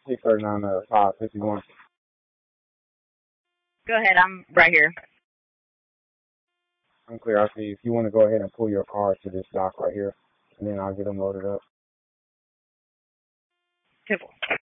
639 551. Go ahead, I'm right here. I'm clear. I see. If you want to go ahead and pull your car to this dock right here, and then I'll get them loaded up. Careful.